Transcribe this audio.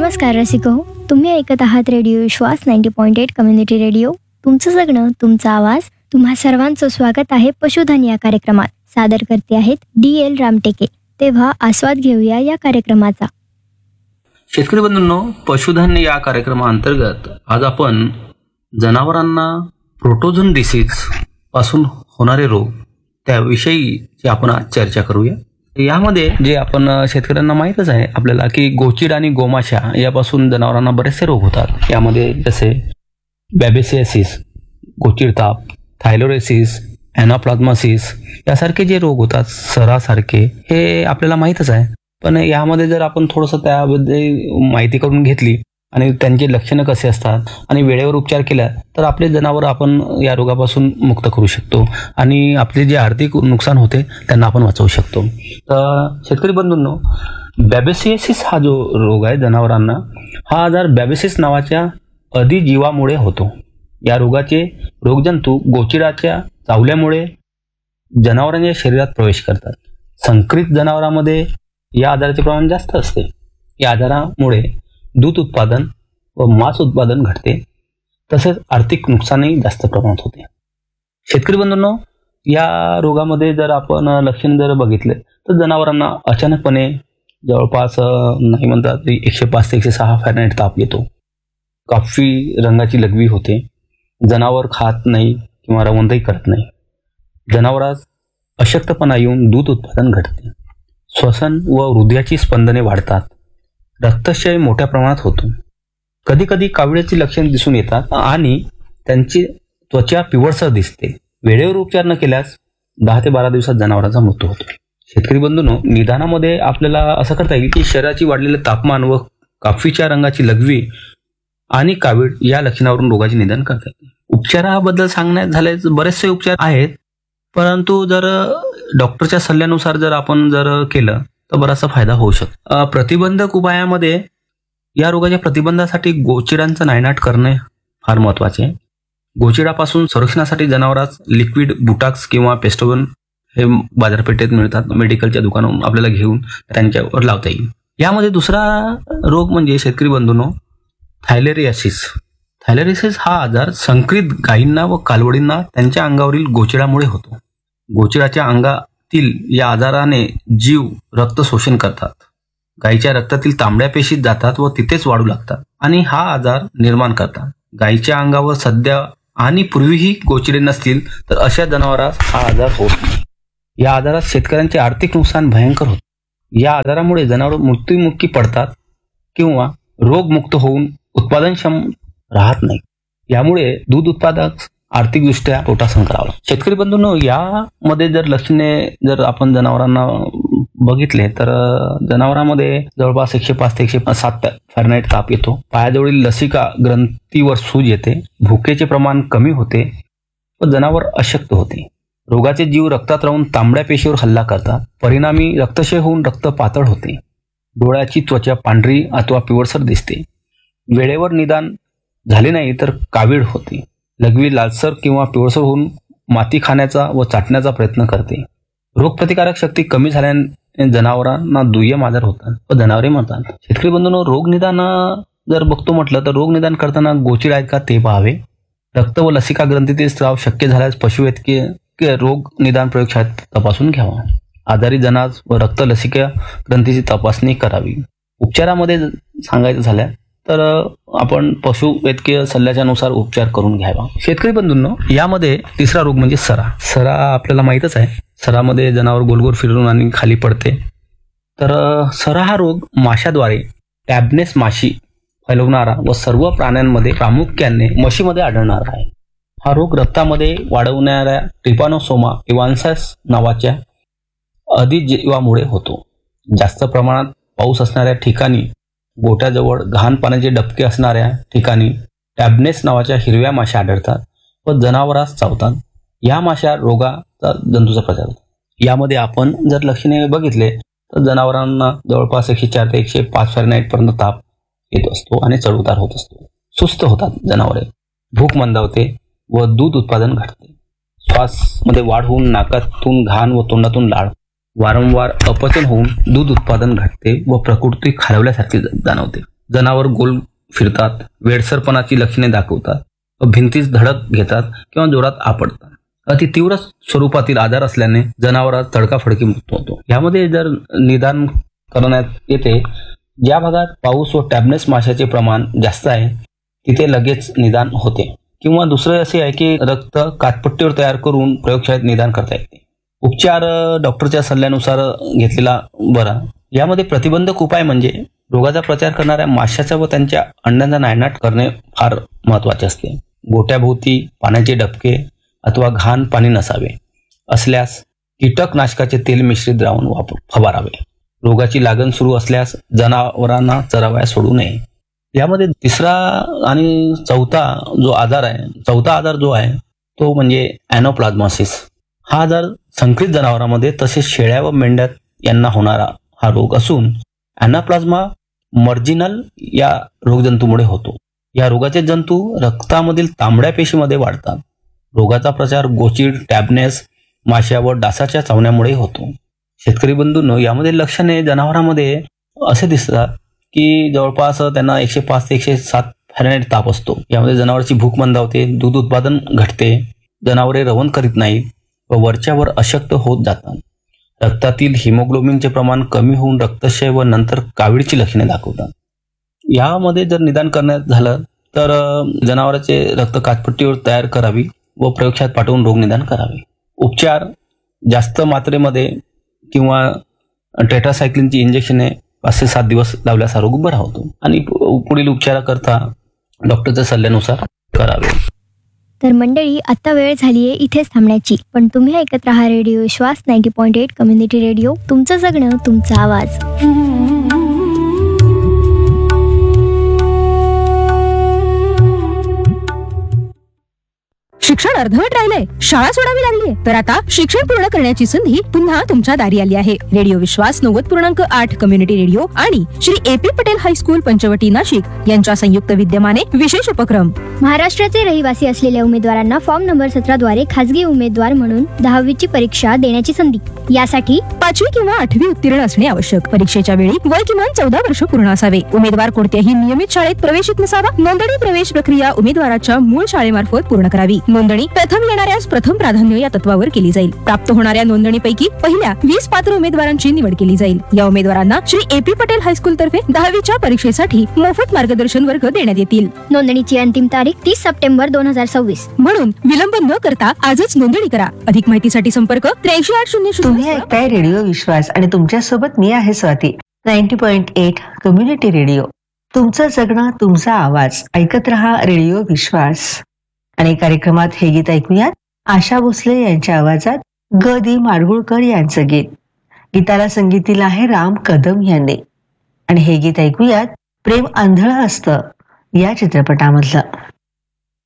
नमस्कार रसिको, तुम्ही ऐकत आहात रेडिओ विश्वास 90.8 कम्युनिटी रेडिओ. तुमचं जगणं, तुमचा आवाज. तुम्हा सर्वांचं स्वागत आहे पशुधन या कार्यक्रमात. सादर करते आहेत DL रामटेके. तेव्हा आस्वाद घेऊया या कार्यक्रमाचा. शेतकरी बंधूंनो, पशुधन या कार्यक्रमाअंतर्गत आज आपण जनावरांना प्रोटोझोन डिसीज पासून होणारे रोग त्याविषयी आपण आज चर्चा करूया. यामध्ये जे आपण शेतकऱ्यांना माहीतच आहे आपल्याला की गोचिड आणि गोमाशा यापासून जनावरांना बरेचसे रोग होतात. यामध्ये जसे बॅबेसियासिस, गोचिड ताप, थायरोसिस, एनाप्लाझ्मासिस यासारखे जे रोग होतात, सरासारखे, हे आपल्याला माहीतच आहे. पण यामध्ये जर आपण थोडंसं त्याबद्दल माहिती करून घेतली आणि त्यांचे लक्षणं कसे असतात आणि वेळेवर उपचार केला तर आपले जनावर आपण या रोगापासून मुक्त करू शकतो आणि आपले जे आर्थिक नुकसान होते त्यांना आपण वाचवू शकतो. तर शेतकरी बंधूंनो, बॅबेसियासिस हा जो रोग आहे जनावरांना, हा आजार बॅबेसिस नावाच्या अधिजीवामुळे होतो. या रोगाचे रोगजंतू गोचिडाच्या चावल्यामुळे जनावरांच्या शरीरात प्रवेश करतात. संकरित जनावरांमध्ये या आजाराचे प्रमाण जास्त असते. या आजारामुळे दूध उत्पादन व मांस उत्पादन घटते, तसेच आर्थिक नुकसानही जास्त प्रमाणात होते. शेतकरी बंधूंनो, या रोगामध्ये जर आपण लक्षण जर बघितले तर जनावरांना अचानकपणे जवळपास नाही म्हणतात 105 ते 106 फॅरनहाइट ताप येतो. काफी रंगाची लघवी होते. जनावर खात नाही किंवा रवंदही करत नाही. जनावरास अशक्तपणा येऊन दूध उत्पादन घटते. श्वसन व हृदयाची स्पंदने वाढतात. रक्तक्षय मोठ्या प्रमाणात होतो. कधी कधी कावळ्याची लक्षणे दिसून येतात आणि त्यांची त्वचा पिवळसर दिसते. वेळेवर उपचार न केल्यास 10 ते 12 दिवसात जनावरांचा मृत्यू होतो. शेतकरी बंधूंनो, निदानामध्ये आपल्याला असं करता येईल की शरीराची वाढलेले तापमान व काफीच्या रंगाची लघवी आणि कावीळ या लक्षणावरून रोगाचे निदान करता येते. उपचाराबद्दल सांगण्यात झाले बरेचसे उपचार आहेत, परंतु जर डॉक्टरच्या सल्ल्यानुसार जर आपण जर केलं तर बराचसा फायदा होऊ शकतो. प्रतिबंधक उपायामध्ये या रोगाच्या प्रतिबंधासाठी गोचिडांचं नायनाट करणे फार महत्त्वाचे आहे. गोचिडापासून संरक्षणासाठी जनावरांस लिक्विड बुटाक्स किंवा पेस्टोगन हे बाजारपेठेत मिळतात. मेडिकलच्या दुकानातून आपल्याला घेऊन त्यांच्यावर लावता येईल. यामध्ये दुसरा रोग म्हणजे शेतकरी बंधूंनो, थायलेरियासिस. थायलेरियासिस हा आजार संकरित गायींना व कालवडींना त्यांच्या अंगावरील गोचिडामुळे होतो. गोचिडाच्या अंगातील या आजाराने जीव रक्त शोषण करतात. गायीच्या रक्तातील तांबड्या पेशीत जातात व तिथेच वाढू लागतात आणि हा आजार निर्माण करतात. गायीच्या अंगावर सध्या आणि पूर्वीही गोचिडे नसतील तर अशा जनावरांस हा आजार होत नाही. या आजारात शेतकऱ्यांचे आर्थिक नुकसान भयंकर होते. या आजारामुळे जनावर मृत्युमुखी पडतात किंवा रोगमुक्त होऊन उत्पादनक्षम राहत नाही. यामुळे दूध उत्पादक आर्थिकदृष्ट्या तोटा सहन करावा. शेतकरी बंधूंनो, यामध्ये जर लक्षणे जर आपण जनावरांना बघितले तर जनावरांमध्ये जवळपास 105 ते 107 फॅरनहाइट ताप येतो. पायाजवळील लसिका ग्रंथीवर सूज येते. भुकेचे प्रमाण कमी होते व जनावर अशक्त होते. रोगाचे जीव रक्तात राहून तांबड्या पेशीवर हल्ला करतात. परिणामी रक्तक्षय होऊन रक्त पातळ होते. डोळ्याची त्वचा पांढरी अथवा पिवळसर दिसते. वेळेवर निदान झाले नाही तर कावीळ होते. लघवी लालसर किंवा पिवळसर होऊन माती खाण्याचा व चाटण्याचा प्रयत्न करते. रोगप्रतिकारक शक्ती कमी झाल्याने जनावरांना दुय्यम आजार होतात व जनावरे मरतात. शेतकरी बंधूंनो, रोग निदान जर बघतो म्हटलं तर रोग निदान करताना गोचिड आहेत का ते पाहावे. रक्त व लसिका ग्रंथीतील स्राव शक्य झाल्यास पशुवैद्यकीय रोग निदान प्रयोगशाळेत तपासून घ्यावा. आजारी जनास व रक्त लसिका ग्रंथीची तपासणी करावी. उपचारामध्ये सांगायचं झालं तर आपण पशुवैद्यकीय सल्ल्याच्या नुसार उपचार करून घ्यावा. शेतकरी बंधूंनो, यामध्ये तिसरा रोग म्हणजे सरा. सरा आपल्याला माहीतच आहे. सरामध्ये जनावर गोलगोल फिरून आणि खाली पडते. तर सरा हा रोग माशाद्वारे टॅबनेस माशी फैलवणारा व सर्व प्राण्यांमध्ये प्रामुख्याने म्हशीमध्ये आढळणारा आहे. हा रोग रक्तामध्ये वाढवणाऱ्या ट्रिपानोसोमा इव्हान्सिस नावाच्या अधिजीवामुळे होतो. जास्त प्रमाणात पाऊस असणाऱ्या ठिकाणी, गोट्याजवळ घाण पाण्याचे डबके असणाऱ्या ठिकाणी टॅबनेस नावाच्या हिरव्या माश्या आढळतात व जनावरास चावतात. या माश्या रोगाचा जंतूचा प्रचार होतो. यामध्ये आपण जर लक्षणे बघितले तर जनावरांना जवळपास 104 ते 105 फॅरनहाइट पर्यंत ताप येत असतो आणि चढउतार होत असतो. सुस्त होतात जनावरे. भूक मंदावते व दूध उत्पादन घटते. श्वासमध्ये वाढ होऊन नाकातून घाण व तोंडातून लाळ. वारंवार अपचन होऊन दूध उत्पादन घटते व प्रकृती खालवल्यासारखी जाणवते. जनावर गोल फिरतात, वेडसरपणाची लक्षणे दाखवतात, भिंतीस धडक घेतात किंवा जोरात आपडतात. अति तीव्र स्वरूपातील आजार असल्याने जनावरात तडकाफडकी मृत्यू होतो. यामध्ये जर निदान करण्यात येते, ज्या भागात पाऊस व टॅबनेस माशाचे प्रमाण जास्त आहे तिथे लगेच निदान होते. किंवा दुसरे असे आहे की रक्त कातपट्टीवर तयार करून प्रयोगशाळेत निदान करता येते. उपचार डॉक्टरच्या सल्ल्यानुसार घेतलेला बरा. यामध्ये प्रतिबंधक उपाय म्हणजे रोगाचा प्रचार करणाऱ्या माशाचा व त्यांच्या अंड्यांचा नायनाट करणे फार महत्वाचे असते. गोट्याभोवती पाण्याचे डबके अथवा घाण पाणी नसावे. असल्यास कीटकनाशकाचे तेल मिश्रित द्रावण फवारावे. रोगाची लागण सुरू असल्यास जनावरांना चरावयास सोडू नये. यामध्ये तिसरा आणि चौथा आजार जो आहे तो म्हणजे ॲनोप्लाझ्मोसिस. हा आजार संकरित जनावरांमध्ये तसेच शेळ्या व मेंढ्यात यांना होणारा हा रोग असून ॲनाप्लाझ्मा मर्जिनल या रोगजंतूमुळे होतो. या रोगाचे जंतू रक्तामधील तांबड्या पेशीमध्ये वाढतात. रोगाचा प्रचार गोचीड, टॅबनेस, माशा व डासाच्या चावण्यामुळे होतो. शेतकरी बंधूंनो, यामध्ये लक्षणे जनावरांमध्ये असे दिसतात की जवळपास त्यांना 105 ते 107 फॅरेनहाइट ताप असतो. यामध्ये जनावरांची भूक मंदावते, दूध उत्पादन घटते, जनावरे रवण करीत नाहीत व वरच्यावर अशक्त होत जातात. रक्तातील हिमोग्लोबिनचे प्रमाण कमी होऊन रक्तक्षय व नंतर कावीळची लक्षणे दाखवतात. यामध्ये जर निदान करण्यात झालं तर जनावरांचे रक्त कातपट्टीवर तयार करावी व प्रयोगशाळेत पाठवून रोग निदान करावे. उपचार जास्त मात्रेमध्ये किंवा टेट्रासायक्लिनची इंजेक्शने 5 ते 7 दिवस लावल्यास हा रोग बरा होतो आणि पुढील उपचाराकरता डॉक्टरच्या सल्ल्यानुसार करावे. तर मंडळी, आता वेळ झाली आहे इथेच थांबण्याची, पण तुम्ही ऐकत राहा रेडिओ विश्वास 90.8 कम्युनिटी रेडिओ. तुमचं जगणं, तुमचा आवाज. शिक्षण अर्धवट राहिलंय, शाळा सोडावी लागलीये, तर आता शिक्षण पूर्ण करण्याची संधी पुन्हा तुमच्या दारी आली आहे. रेडिओ विश्वास 90.8 कम्युनिटी रेडिओ आणि श्री AP पटेल हायस्कूल पंचवटी नाशिक यांच्या संयुक्त विद्यमाने विशेष उपक्रम. महाराष्ट्राचे रहिवासी असलेल्या उमेदवारांना फॉर्म नंबर 17 द्वारे खासगी उमेदवार म्हणून 10वीची परीक्षा देण्याची संधी. यासाठी 5वी किंवा 8वी उत्तीर्ण असणे आवश्यक. परीक्षेच्या वेळी वय किमान 14 वर्ष पूर्ण असावे. उमेदवार कोणत्याही नियमित शाळेत प्रवेशित नसावा. नोंदणी प्रवेश प्रक्रिया उमेदवाराच्या मूळ शाळेमार्फत पूर्ण करावी. नोंदणी प्रथम येणाऱ्यास प्रथम प्राधान्य या तत्वावर केली जाईल. प्राप्त होणाऱ्या नोंदणीपैकी पहिल्या 20 पात्र उमेदवारांची निवड केली जाईल. या उमेदवारांना श्री AP पटेल हायस्कूल तर्फे 10वीच्या परीक्षेसाठी मोफत मार्गदर्शन वर्ग देण्यात येतील. नोंदणीची अंतिम तारीख 30 सप्टेंबर 2026. म्हणून विलंब न करता आजच नोंदणी करा. अधिक माहितीसाठी संपर्क 838000. तुम्ही ऐकताय रेडिओ विश्वास आणि तुमच्या सोबत मी आहे स्वाती. 90.8 community radio. तुमचं जगणं, तुमचा आवाज. ऐकत रहा रेडिओ विश्वास. आणि कार्यक्रमात हे गीत ऐकूयात आशा भोसले यांच्या आवाजात ग.दी. माडगुळकर यांचं गीत. गीताला संगीत दिलं आहे राम कदम यांनी. आणि हे गीत ऐकूयात प्रेम आंधळं असतं या चित्रपटामधलं.